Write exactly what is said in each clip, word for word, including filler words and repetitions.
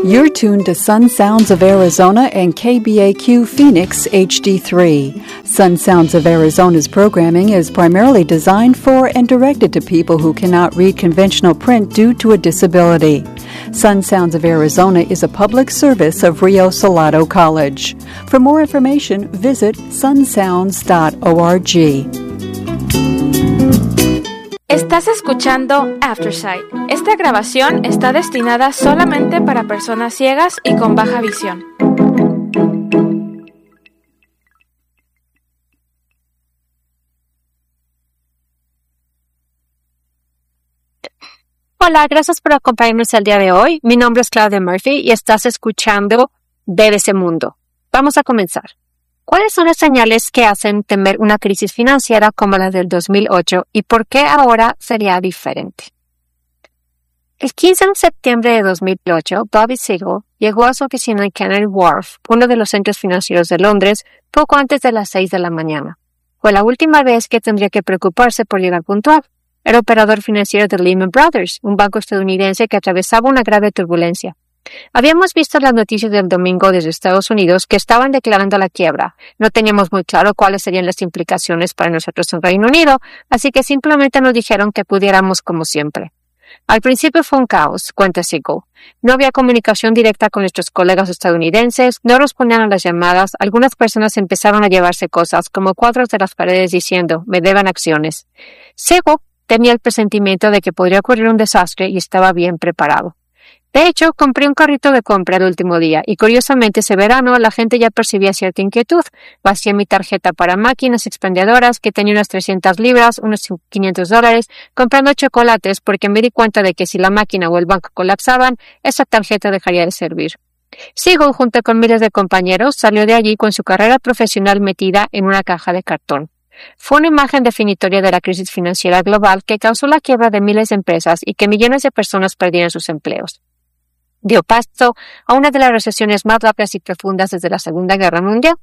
You're tuned to Sun Sounds of Arizona and K B A Q Phoenix H D three. Sun Sounds of Arizona's programming is primarily designed for and directed to people who cannot read conventional print due to a disability. Sun Sounds of Arizona is a public service of Rio Salado College. For more information, visit sun sounds dot org. Estás escuchando Aftersight. Esta grabación está destinada solamente para personas ciegas y con baja visión. Hola, gracias por acompañarnos el día de hoy. Mi nombre es Claudia Murphy y estás escuchando B B C Mundo. Vamos a comenzar. ¿Cuáles son las señales que hacen temer una crisis financiera como la del dos mil ocho y por qué ahora sería diferente? El quince de septiembre de dos mil ocho, Bobby Segal llegó a su oficina en Canary Wharf, uno de los centros financieros de Londres, poco antes de las seis de la mañana. Fue la última vez que tendría que preocuparse por llegar puntual. Era operador financiero de Lehman Brothers, un banco estadounidense que atravesaba una grave turbulencia. Habíamos visto las noticias del domingo desde Estados Unidos que estaban declarando la quiebra. No teníamos muy claro cuáles serían las implicaciones para nosotros en Reino Unido, así que simplemente nos dijeron que pudiéramos como siempre. Al principio fue un caos, cuenta Segal. No había comunicación directa con nuestros colegas estadounidenses, no respondían a las llamadas, algunas personas empezaron a llevarse cosas como cuadros de las paredes diciendo, me deben acciones. Segal tenía el presentimiento de que podría ocurrir un desastre y estaba bien preparado. De hecho, compré un carrito de compra el último día y curiosamente ese verano la gente ya percibía cierta inquietud. Vacié mi tarjeta para máquinas expendedoras que tenía unas trescientas libras, unos quinientos dólares, comprando chocolates porque me di cuenta de que si la máquina o el banco colapsaban, esa tarjeta dejaría de servir. Segal, junto con miles de compañeros, salió de allí con su carrera profesional metida en una caja de cartón. Fue una imagen definitoria de la crisis financiera global que causó la quiebra de miles de empresas y que millones de personas perdieron sus empleos. Dio paso a una de las recesiones más rápidas y profundas desde la Segunda Guerra Mundial.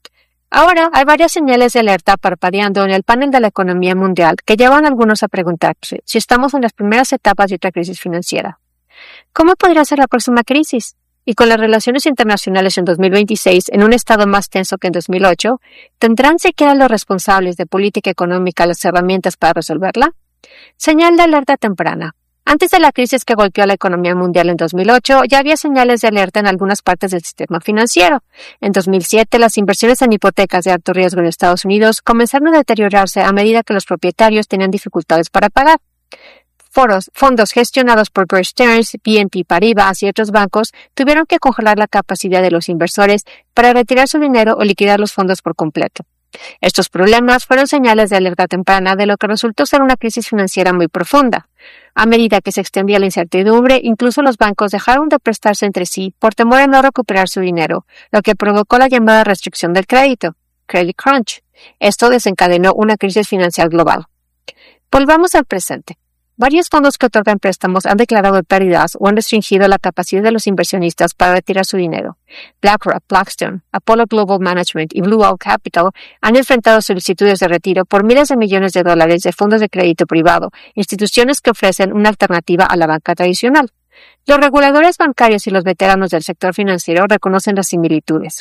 Ahora hay varias señales de alerta parpadeando en el panel de la economía mundial que llevan a algunos a preguntarse si estamos en las primeras etapas de otra crisis financiera. ¿Cómo podría ser la próxima crisis? Y con las relaciones internacionales en dos mil veintiséis en un estado más tenso que en dos mil ocho, ¿tendrán siquiera los responsables de política económica las herramientas para resolverla? Señal de alerta temprana. Antes de la crisis que golpeó a la economía mundial en dos mil ocho, ya había señales de alerta en algunas partes del sistema financiero. En dos mil siete, las inversiones en hipotecas de alto riesgo en Estados Unidos comenzaron a deteriorarse a medida que los propietarios tenían dificultades para pagar. Foros, fondos gestionados por Bear Stearns, B N P Paribas y otros bancos tuvieron que congelar la capacidad de los inversores para retirar su dinero o liquidar los fondos por completo. Estos problemas fueron señales de alerta temprana de lo que resultó ser una crisis financiera muy profunda. A medida que se extendía la incertidumbre, incluso los bancos dejaron de prestarse entre sí por temor a no recuperar su dinero, lo que provocó la llamada restricción del crédito, credit crunch. Esto desencadenó una crisis financiera global. Volvamos al presente. Varios fondos que otorgan préstamos han declarado pérdidas o han restringido la capacidad de los inversionistas para retirar su dinero. BlackRock, Blackstone, Apollo Global Management y Blue Owl Capital han enfrentado solicitudes de retiro por miles de millones de dólares de fondos de crédito privado, instituciones que ofrecen una alternativa a la banca tradicional. Los reguladores bancarios y los veteranos del sector financiero reconocen las similitudes.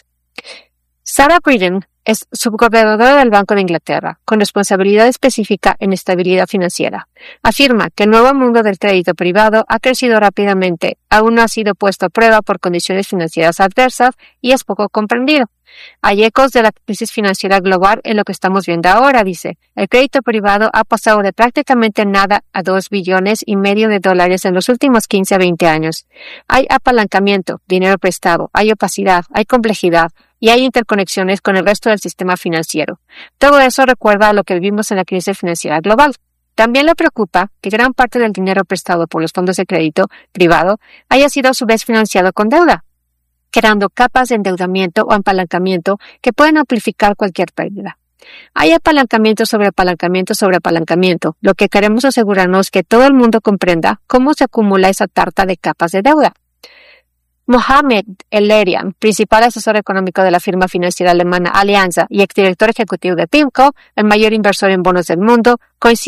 Sarah Breeden es subgobernadora del Banco de Inglaterra, con responsabilidad específica en estabilidad financiera. Afirma que el nuevo mundo del crédito privado ha crecido rápidamente, aún no ha sido puesto a prueba por condiciones financieras adversas y es poco comprendido. Hay ecos de la crisis financiera global en lo que estamos viendo ahora, dice. El crédito privado ha pasado de prácticamente nada a dos billones y medio de dólares en los últimos quince a veinte años. Hay apalancamiento, dinero prestado, hay opacidad, hay complejidad, y hay interconexiones con el resto del sistema financiero. Todo eso recuerda a lo que vivimos en la crisis financiera global. También le preocupa que gran parte del dinero prestado por los fondos de crédito privado haya sido a su vez financiado con deuda, creando capas de endeudamiento o apalancamiento que pueden amplificar cualquier pérdida. Hay apalancamiento sobre apalancamiento sobre apalancamiento. Lo que queremos asegurarnos es que todo el mundo comprenda cómo se acumula esa tarta de capas de deuda. Mohamed El-Erian, principal asesor económico de la firma financiera alemana Allianz y exdirector ejecutivo de PIMCO, el mayor inversor en bonos del mundo, coincide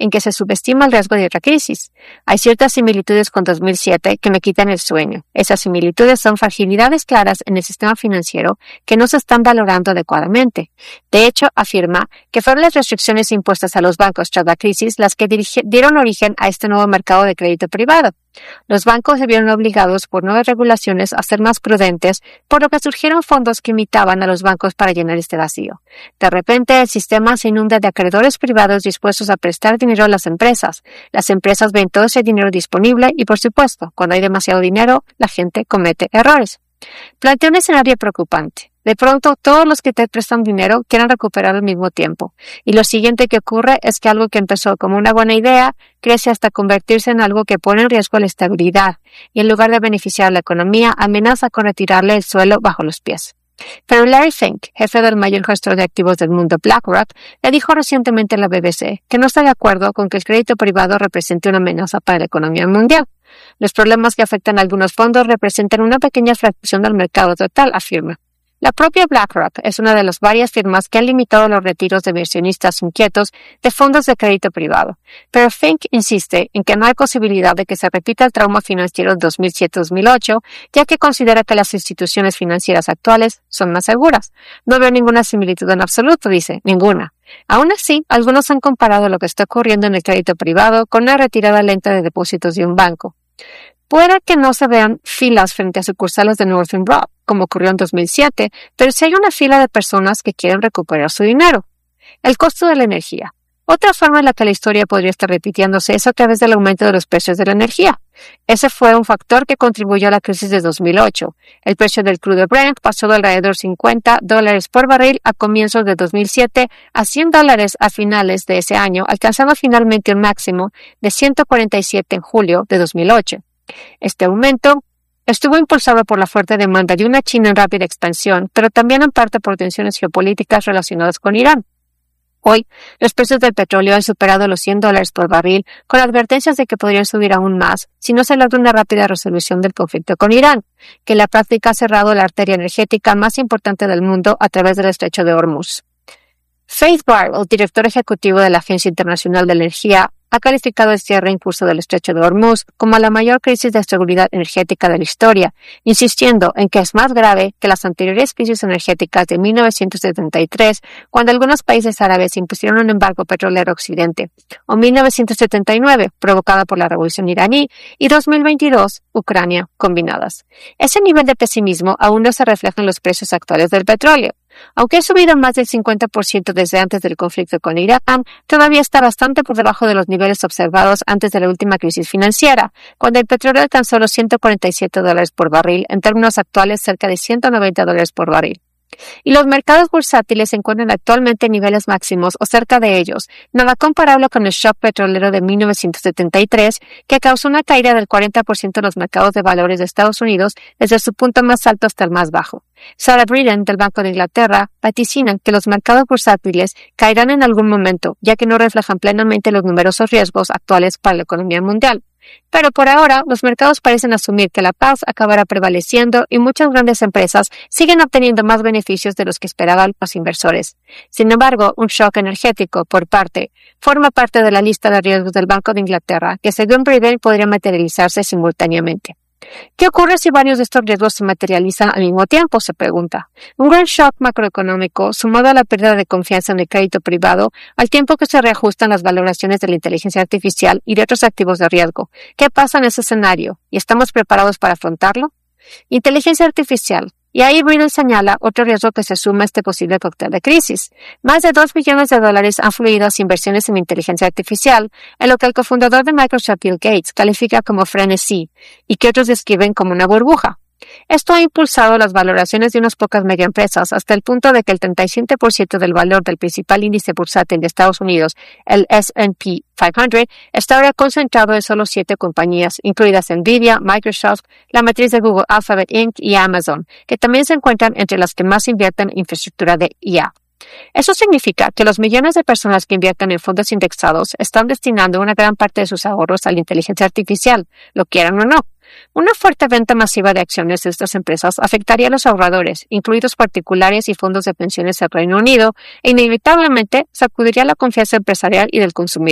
en que se subestima el riesgo de otra crisis. Hay ciertas similitudes con dos mil siete que me quitan el sueño. Esas similitudes son fragilidades claras en el sistema financiero que no se están valorando adecuadamente. De hecho, afirma que fueron las restricciones impuestas a los bancos tras la crisis las que dirige, dieron origen a este nuevo mercado de crédito privado. Los bancos se vieron obligados por nuevas regulaciones a ser más prudentes, por lo que surgieron fondos que imitaban a los bancos para llenar este vacío. De repente, el sistema se inunda de acreedores privados dispuestos a prestar dinero a las empresas. Las empresas ven todo ese dinero disponible y, por supuesto, cuando hay demasiado dinero, la gente comete errores. Plantea un escenario preocupante. De pronto, todos los que te prestan dinero quieren recuperar al mismo tiempo. Y lo siguiente que ocurre es que algo que empezó como una buena idea crece hasta convertirse en algo que pone en riesgo la estabilidad y en lugar de beneficiar a la economía, amenaza con retirarle el suelo bajo los pies. Pero Larry Fink, jefe del mayor gestor de activos del mundo, BlackRock, le dijo recientemente a la B B C que no está de acuerdo con que el crédito privado represente una amenaza para la economía mundial. Los problemas que afectan a algunos fondos representan una pequeña fracción del mercado total, afirma. La propia BlackRock es una de las varias firmas que han limitado los retiros de inversionistas inquietos de fondos de crédito privado, pero Fink insiste en que no hay posibilidad de que se repita el trauma financiero de dos mil siete a dos mil ocho, ya que considera que las instituciones financieras actuales son más seguras. No veo ninguna similitud en absoluto, dice, ninguna. Aún así, algunos han comparado lo que está ocurriendo en el crédito privado con una retirada lenta de depósitos de un banco. Puede que no se vean filas frente a sucursales de Northern Rock, como ocurrió en dos mil siete, pero sí hay una fila de personas que quieren recuperar su dinero. El costo de la energía. Otra forma en la que la historia podría estar repitiéndose es a través del aumento de los precios de la energía. Ese fue un factor que contribuyó a la crisis de dos mil ocho. El precio del crudo Brent pasó de alrededor cincuenta dólares por barril a comienzos de dos mil siete a cien dólares a finales de ese año, alcanzando finalmente un máximo de ciento cuarenta y siete en julio de dos mil ocho. Este aumento estuvo impulsado por la fuerte demanda de una China en rápida expansión, pero también en parte por tensiones geopolíticas relacionadas con Irán. Hoy, los precios del petróleo han superado los cien dólares por barril, con advertencias de que podrían subir aún más si no se logra una rápida resolución del conflicto con Irán, que en la práctica ha cerrado la arteria energética más importante del mundo a través del estrecho de Hormuz. Faith Barwell, director ejecutivo de la Agencia Internacional de Energía, ha calificado el cierre en curso del estrecho de Hormuz como la mayor crisis de seguridad energética de la historia, insistiendo en que es más grave que las anteriores crisis energéticas de mil novecientos setenta y tres, cuando algunos países árabes impusieron un embargo petrolero a Occidente, o mil novecientos setenta y nueve, provocada por la revolución iraní, y dos mil veintidós, Ucrania, combinadas. Ese nivel de pesimismo aún no se refleja en los precios actuales del petróleo. Aunque ha subido más del cincuenta por ciento desde antes del conflicto con Irán, todavía está bastante por debajo de los niveles observados antes de la última crisis financiera, cuando el petróleo alcanzó los ciento cuarenta y siete dólares por barril, en términos actuales cerca de ciento noventa dólares por barril. Y los mercados bursátiles se encuentran actualmente en niveles máximos o cerca de ellos, nada comparable con el shock petrolero de mil novecientos setenta y tres, que causó una caída del cuarenta por ciento en los mercados de valores de Estados Unidos desde su punto más alto hasta el más bajo. Sarah Breeden, del Banco de Inglaterra, vaticina que los mercados bursátiles caerán en algún momento, ya que no reflejan plenamente los numerosos riesgos actuales para la economía mundial. Pero por ahora, los mercados parecen asumir que la paz acabará prevaleciendo y muchas grandes empresas siguen obteniendo más beneficios de los que esperaban los inversores. Sin embargo, un shock energético, por parte, forma parte de la lista de riesgos del Banco de Inglaterra, que según Breeden podría materializarse simultáneamente. ¿Qué ocurre si varios de estos riesgos se materializan al mismo tiempo?, se pregunta. Un gran shock macroeconómico sumado a la pérdida de confianza en el crédito privado al tiempo que se reajustan las valoraciones de la inteligencia artificial y de otros activos de riesgo. ¿Qué pasa en ese escenario? ¿Y estamos preparados para afrontarlo? Inteligencia artificial. Y ahí Breeden señala otro riesgo que se suma a este posible cóctel de crisis. Más de dos billones de dólares han fluido hacia inversiones en inteligencia artificial, en lo que el cofundador de Microsoft, Bill Gates, califica como frenesí y que otros describen como una burbuja. Esto ha impulsado las valoraciones de unas pocas megaempresas hasta el punto de que el treinta y siete por ciento del valor del principal índice bursátil de Estados Unidos, el S and P quinientos, está ahora concentrado en solo siete compañías, incluidas Nvidia, Microsoft, la matriz de Google Alphabet incorporated y Amazon, que también se encuentran entre las que más invierten en infraestructura de I A. Eso significa que los millones de personas que invierten en fondos indexados están destinando una gran parte de sus ahorros a la inteligencia artificial, lo quieran o no. Una fuerte venta masiva de acciones de estas empresas afectaría a los ahorradores, incluidos particulares y fondos de pensiones del Reino Unido, e inevitablemente sacudiría la confianza empresarial y del consumidor.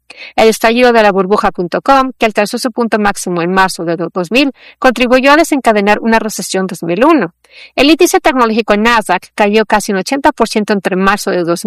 El estallido de la burbuja punto com, que alcanzó su punto máximo en marzo de dos mil, contribuyó a desencadenar una recesión dos mil uno. El índice tecnológico Nasdaq cayó casi un ochenta por ciento entre marzo de dos